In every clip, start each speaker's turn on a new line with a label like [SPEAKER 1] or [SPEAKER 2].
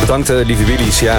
[SPEAKER 1] Bedankt, lieve Willys. Ja.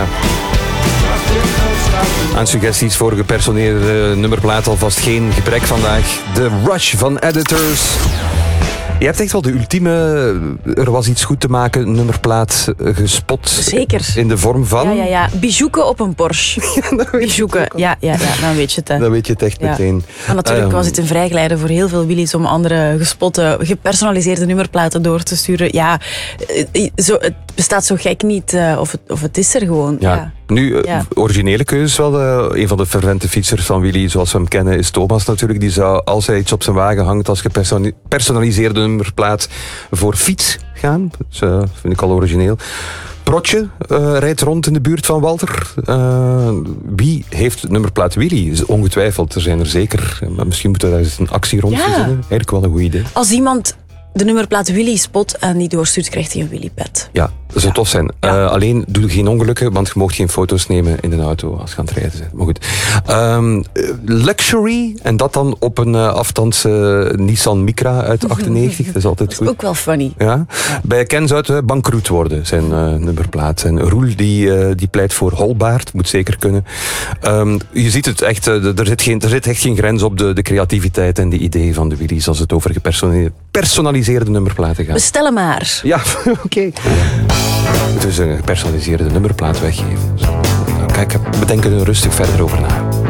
[SPEAKER 1] Aan suggesties voor gepersoneerde nummerplaat alvast geen gebrek vandaag. De Rush van Editors. Je hebt echt wel de ultieme, er was iets goed te maken, nummerplaat gespot.
[SPEAKER 2] Zeker.
[SPEAKER 1] In de vorm van...
[SPEAKER 2] Ja. Bijouken op een Porsche. Bijouken, ja, dan weet je het. Hè.
[SPEAKER 1] Dan weet je het echt meteen.
[SPEAKER 2] Maar natuurlijk was het een vrijgeleide voor heel veel Willys om andere gespotte, gepersonaliseerde nummerplaten door te sturen. Ja, het bestaat zo gek niet, of het is er gewoon.
[SPEAKER 1] Ja. Nu, originele keuze wel. Een van de fervente fietsers van Willy, zoals we hem kennen, is Thomas natuurlijk. Die zou, als hij iets op zijn wagen hangt als gepersonaliseerde nummerplaat, voor fiets gaan. Dat vind ik al origineel. Protje rijdt rond in de buurt van Walter. Wie heeft nummerplaat Willy? Ongetwijfeld, er zijn er zeker. Maar misschien moeten we daar eens een actie rond verzinnen. Eigenlijk wel een goed idee.
[SPEAKER 2] Als iemand de nummerplaat Willy spot en die doorstuurt, krijgt hij een Willy-pet.
[SPEAKER 1] Ja, dat zou tof zijn. Alleen doe geen ongelukken, want je mag geen foto's nemen in de auto als je aan het rijden bent. Maar goed. Luxury, en dat dan op een afstands Nissan Micra uit 98. Dat is altijd goed.
[SPEAKER 2] Dat is ook wel funny.
[SPEAKER 1] Ja. Bij Ken zou het bankroet worden, zijn nummerplaat. En Roel die pleit voor holbaard, moet zeker kunnen. Je ziet het echt, er zit echt geen grens op de creativiteit en de ideeën van de Willys als het over gepersonaliseerde nummerplaten gaat.
[SPEAKER 2] Bestel hem maar.
[SPEAKER 1] Ja, oké. Dus een gepersonaliseerde nummerplaat weggeven. Kijk, we denken er rustig verder over na.